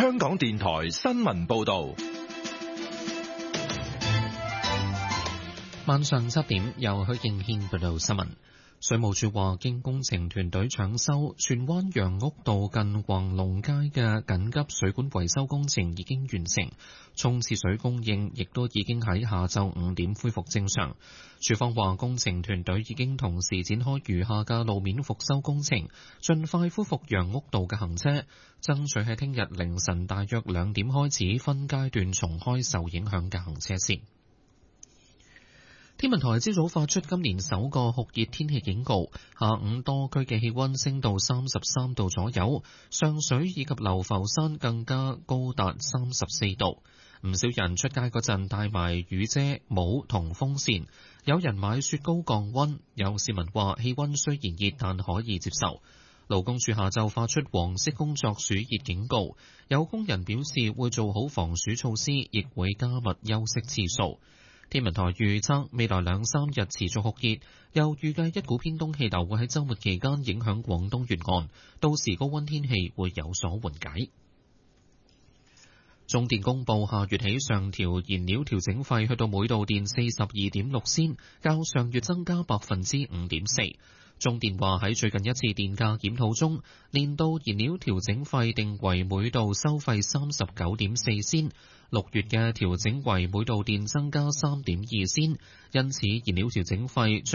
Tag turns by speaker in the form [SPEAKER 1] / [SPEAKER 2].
[SPEAKER 1] 香港電台新聞報道。
[SPEAKER 2] 晚上7點，由許敬軒報道新聞。水務署話，經工程團隊搶修，荃灣楊屋道近橫龍街嘅緊急水管維修工程已經完成，沖廁水供應亦都已經喺下晝5點恢復正常。署方話，工程團隊已經同時展開餘下嘅路面復修工程，盡快恢復楊屋道嘅行車，爭取喺聽日凌晨大約2點開始分階段重開受影響嘅行車線。天文台朝早發出今年首個酷熱天氣警告，下午多區嘅氣溫升到33度左右，上水以及流浮山更加高達34度。唔少人出街嗰陣帶埋雨遮、帽同風扇，有人買雪糕降溫。有市民話氣溫雖然熱，但可以接受。勞工處下晝發出黃色工作暑熱警告，有工人表示會做好防暑措施，亦會加密休息次數。天文台預測未來2-3日持續酷熱，又預計一股偏東氣流會喺週末期間影響廣東沿岸，到時高溫天氣會有所緩解。中電公佈下月起上調燃料調整費，去到每度電42.6仙，較上月增加5.4%。中電話喺最近一次電價檢討中，年度燃料調整費定為每度收費39.4仙，6月嘅調整為每度電增加3.2仙，因此燃料調整費